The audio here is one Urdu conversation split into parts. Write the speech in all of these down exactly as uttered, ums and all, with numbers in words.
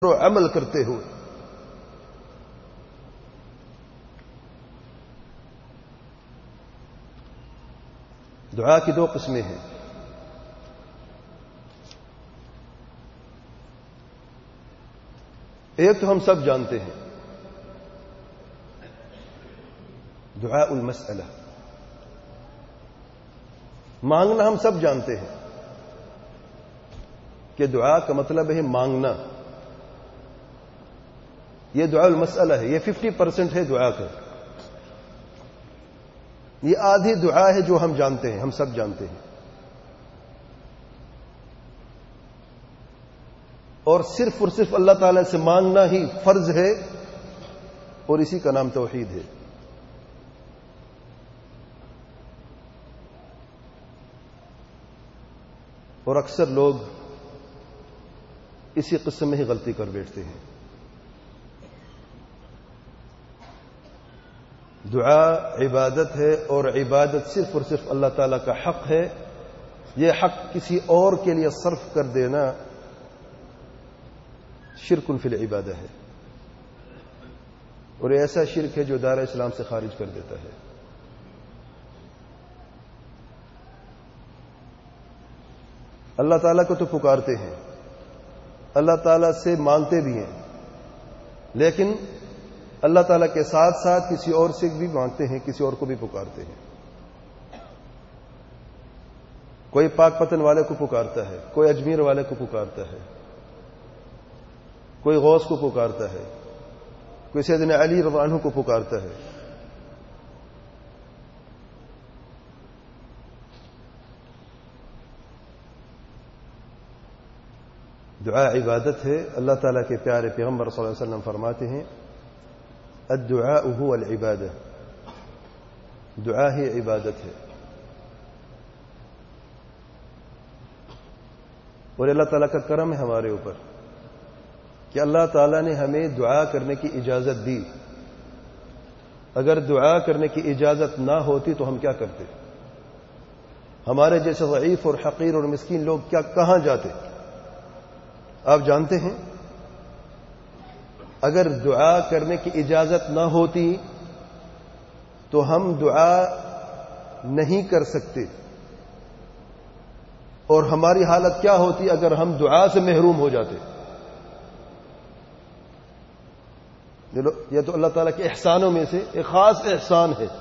و عمل کرتے ہوئے. دعا کی دو قسمیں ہیں. ایک تو ہم سب جانتے ہیں، دعاء المسئلہ، مانگنا ہم سب جانتے ہیں کہ دعا کا مطلب ہے مانگنا. یہ دعاء المسئلہ ہے، یہ ففٹی پرسنٹ ہے دعا کا. یہ آدھی دعا ہے جو ہم جانتے ہیں، ہم سب جانتے ہیں. اور صرف اور صرف اللہ تعالی سے مانگنا ہی فرض ہے، اور اسی کا نام توحید ہے. اور اکثر لوگ اسی قسم میں ہی غلطی کر بیٹھتے ہیں. دعا عبادت ہے، اور عبادت صرف اور صرف اللہ تعالیٰ کا حق ہے. یہ حق کسی اور کے لیے صرف کر دینا شرک فی العبادہ ہے، اور ایسا شرک ہے جو دار اسلام سے خارج کر دیتا ہے. اللہ تعالیٰ کو تو پکارتے ہیں، اللہ تعالیٰ سے مانگتے بھی ہیں، لیکن اللہ تعالیٰ کے ساتھ ساتھ کسی اور سے بھی مانگتے ہیں، کسی اور کو بھی پکارتے ہیں. کوئی پاک پتن والے کو پکارتا ہے، کوئی اجمیر والے کو پکارتا ہے، کوئی غوث کو پکارتا ہے، کوئی سیدنا علی رضی اللہ عنہ کو پکارتا ہے. دعا عبادت ہے. اللہ تعالیٰ کے پیارے پیغمبر صلی اللہ علیہ وسلم فرماتے ہیں الدعاء هو العبادہ، دعا ہی عبادت ہے. اور اللہ تعالیٰ کا کرم ہے ہمارے اوپر کہ اللہ تعالیٰ نے ہمیں دعا کرنے کی اجازت دی. اگر دعا کرنے کی اجازت نہ ہوتی تو ہم کیا کرتے؟ ہمارے جیسے ضعیف اور حقیر اور مسکین لوگ کیا کہاں جاتے؟ آپ جانتے ہیں اگر دعا کرنے کی اجازت نہ ہوتی تو ہم دعا نہیں کر سکتے. اور ہماری حالت کیا ہوتی اگر ہم دعا سے محروم ہو جاتے؟ یہ تو اللہ تعالیٰ کے احسانوں میں سے ایک خاص احسان ہے.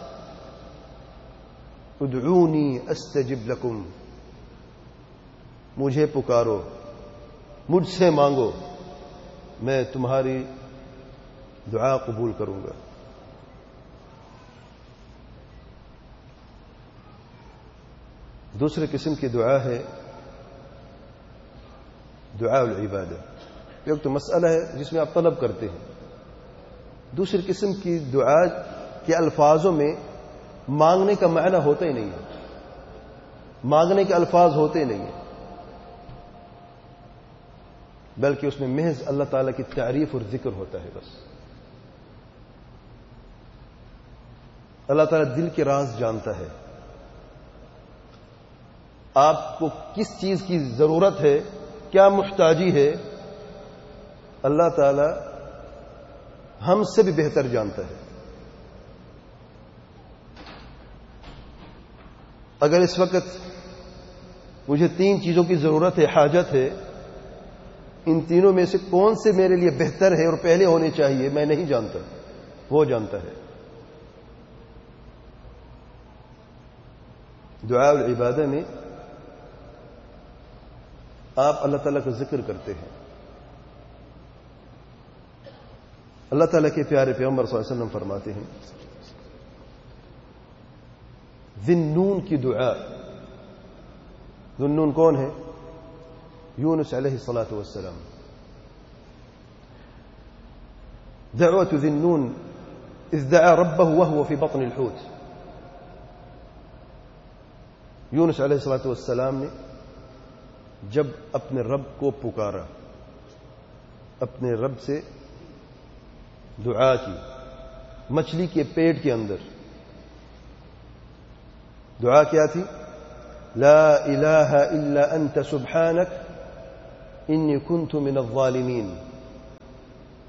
ادعونی استجب لکم، مجھے پکارو، مجھ سے مانگو، میں تمہاری دعا قبول کروں گا. دوسرے قسم کی دعا ہے دعاء العبادہ. ایک تو مسئلہ ہے جس میں آپ طلب کرتے ہیں. دوسری قسم کی دعا کے الفاظوں میں مانگنے کا معنی ہوتا ہی نہیں ہے، مانگنے کے الفاظ ہوتے نہیں ہیں، بلکہ اس میں محض اللہ تعالیٰ کی تعریف اور ذکر ہوتا ہے. بس اللہ تعالیٰ دل کے راز جانتا ہے. آپ کو کس چیز کی ضرورت ہے، کیا محتاجی ہے، اللہ تعالیٰ ہم سے بھی بہتر جانتا ہے. اگر اس وقت مجھے تین چیزوں کی ضرورت ہے، حاجت ہے، ان تینوں میں سے کون سے میرے لیے بہتر ہے اور پہلے ہونے چاہیے میں نہیں جانتا، وہ جانتا ہے. دعاء العبادہ میں آپ اللہ تعالیٰ کا ذکر کرتے ہیں. اللہ تعالیٰ کے پیارے پیغمبر صلی اللہ علیہ وسلم فرماتے ہیں ذی النون کی دعا. ذی النون کون ہے؟ یونس علیہ الصلاۃ والسلام. دعوة ذی النون اذ دعا ربه وهو في بطن الحوت. یونس علیہ الصلاۃ والسلام نے جب اپنے رب کو پکارا، اپنے رب سے دعا کی مچھلی کے پیٹ کے اندر، دعا کیا تھی؟ لا الہ الا انت سبحانک انی کنت من الظالمین.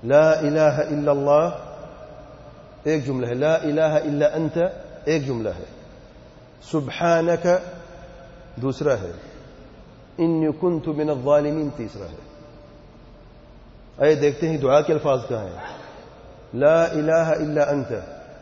لا الہ الا اللہ ایک جملہ ہے، لا الہ الا انت ایک جملہ ہے، سبحانک دوسرا ہے، انی کنت من الظالمین تیسرا ہے۔ آئے دیکھتے ہیں دعا کے الفاظ کہاں ہیں۔ لا الہ الا انت،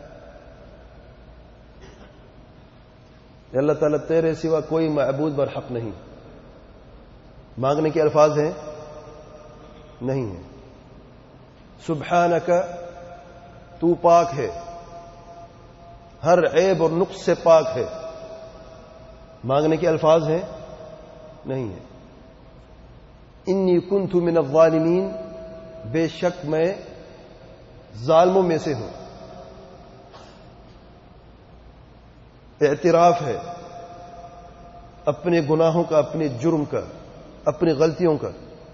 اللہ تعالیٰ تیرے سوا کوئی معبود برحق نہیں، مانگنے کے الفاظ ہیں نہیں ہیں۔ سبحانک تو پاک ہے، ہر عیب اور نقص سے پاک ہے، مانگنے کے الفاظ ہیں نہیں ہیں۔ انی کنت من الظالمین، بے شک میں ظالموں میں سے ہوں۔ اعتراف ہے اپنے گناہوں کا، اپنے جرم کا، اپنی غلطیوں کا۔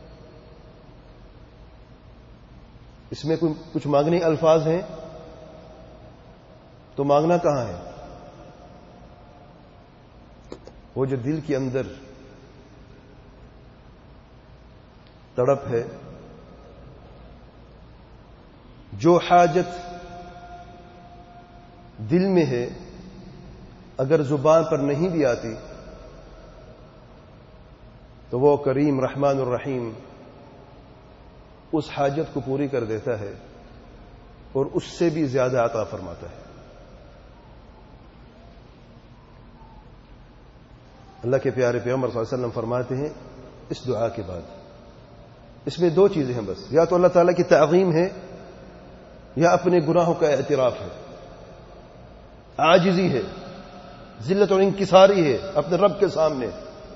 اس میں کچھ مانگنے الفاظ ہیں تو مانگنا کہاں ہے؟ وہ جو دل کے اندر تڑپ ہے، جو حاجت دل میں ہے، اگر زبان پر نہیں بھی آتی تو وہ کریم رحمان الرحیم اس حاجت کو پوری کر دیتا ہے اور اس سے بھی زیادہ عطا فرماتا ہے۔ اللہ کے پیارے پیغمبر صلی اللہ علیہ وسلم فرماتے ہیں اس دعا کے بعد اس میں دو چیزیں ہیں بس، یا تو اللہ تعالیٰ کی تعظیم ہے یا اپنے گناہوں کا اعتراف ہے، عاجزی ہے، ذلت اور انکساری ہے اپنے رب کے سامنے۔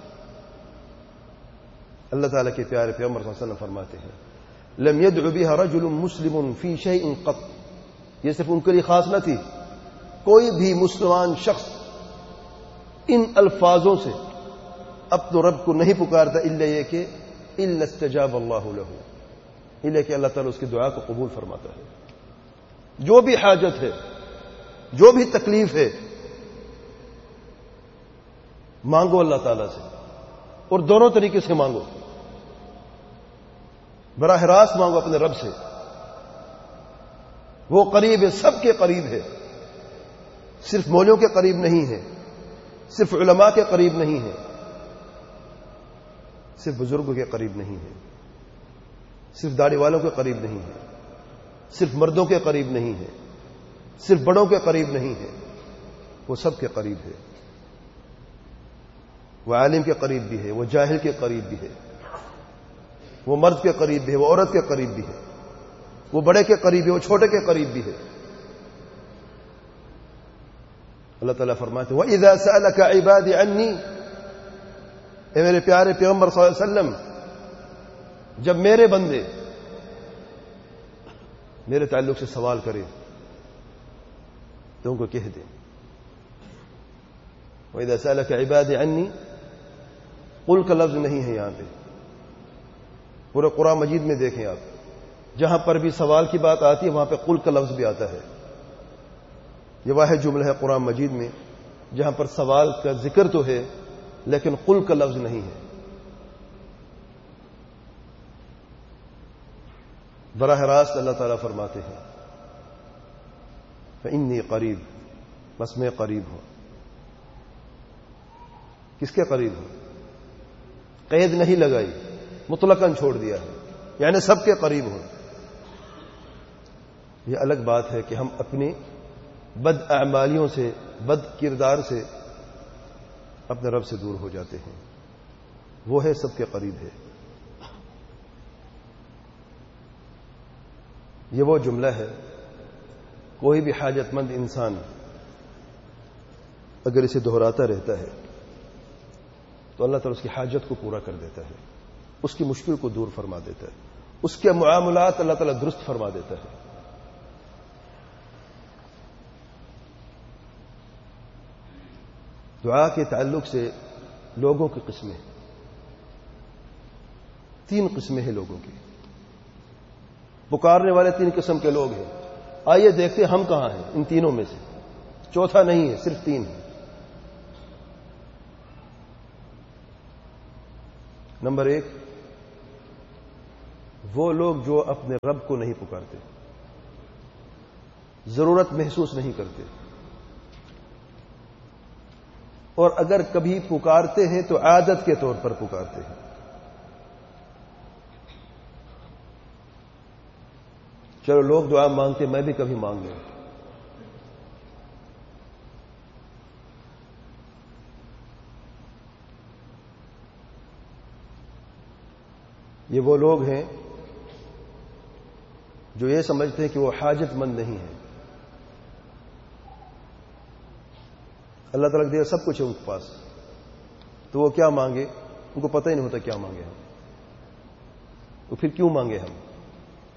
اللہ تعالیٰ کے پیارے پیغمبر صلی اللہ علیہ وسلم فرماتے ہیں لم يدع بها رجل مسلم في شيء قط، یہ صرف ان کے لیے خاص نہ تھی، کوئی بھی مسلمان شخص ان الفاظوں سے اپنے رب کو نہیں پکارتا الا یہ کہ الا استجاب اللہ له، الا کہ اللہ تعالیٰ اس کی دعا کو قبول فرماتا ہے۔ جو بھی حاجت ہے، جو بھی تکلیف ہے، مانگو اللہ تعالیٰ سے، اور دونوں طریقے سے مانگو۔ براہ راست مانگو اپنے رب سے، وہ قریب ہے، سب کے قریب ہے، صرف مولیوں کے قریب نہیں ہے، صرف علماء کے قریب نہیں ہے، صرف بزرگوں کے قریب نہیں ہے، صرف داڑھی والوں کے قریب نہیں ہے، صرف مردوں کے قریب نہیں ہے، صرف بڑوں کے قریب نہیں ہے، وہ سب کے قریب ہے۔ وہ عالم کے قریب بھی ہے، وہ جاہل کے قریب بھی ہے، وہ مرد کے قریب بھی ہے، وہ عورت کے قریب بھی ہے، وہ بڑے کے قریب ہے، وہ چھوٹے کے قریب بھی ہے۔ اللہ تعالیٰ فرماتے ہیں وَإِذَا سَأَلَكَ عِبَادِ عَنِّي، اے میرے پیارے پیغمبر صلی اللہ علیہ وسلم، جب میرے بندے میرے تعلق سے سوال کریں تو ان کو کہہ دیں وَإِذَا سَأَلَكَ عِبَادِ عَنِّي، قل کا لفظ نہیں ہے یہاں پہ، پورے قرآن مجید میں دیکھیں آپ، جہاں پر بھی سوال کی بات آتی ہے وہاں پہ قل کا لفظ بھی آتا ہے۔ یہ واحد جملہ ہے قرآن مجید میں جہاں پر سوال کا ذکر تو ہے لیکن قل کا لفظ نہیں ہے۔ براہ راست اللہ تعالیٰ فرماتے ہیں فإنی قریب، بس میں قریب ہوں۔ کس کے قریب ہوں؟ قید نہیں لگائی، مطلقاً چھوڑ دیا ہے، یعنی سب کے قریب ہوں۔ یہ الگ بات ہے کہ ہم اپنی بد اعمالیوں سے، بد کردار سے اپنے رب سے دور ہو جاتے ہیں، وہ ہے سب کے قریب ہے۔ یہ وہ جملہ ہے، کوئی بھی حاجت مند انسان اگر اسے دہراتا رہتا ہے تو اللہ تعالیٰ اس کی حاجت کو پورا کر دیتا ہے، اس کی مشکل کو دور فرما دیتا ہے، اس کے معاملات اللہ تعالیٰ درست فرما دیتا ہے۔ دعا کے تعلق سے لوگوں کی قسمیں، تین قسمیں ہیں لوگوں کی، پکارنے والے تین قسم کے لوگ ہیں۔ آئیے دیکھتے ہم کہاں ہیں ان تینوں میں سے، چوتھا نہیں ہے، صرف تین ہے۔ نمبر ایک، وہ لوگ جو اپنے رب کو نہیں پکارتے، ضرورت محسوس نہیں کرتے، اور اگر کبھی پکارتے ہیں تو عادت کے طور پر پکارتے ہیں. چلو لوگ دعا مانگتے، میں بھی کبھی مانگ لوں. یہ وہ لوگ ہیں جو یہ سمجھتے ہیں کہ وہ حاجت مند نہیں ہیں. اللہ تعالیٰ کے دیا سب کچھ ہے ان کے پاس، تو وہ کیا مانگے؟ ان کو پتہ ہی نہیں ہوتا کیا مانگے ہم، تو پھر کیوں مانگے ہم؟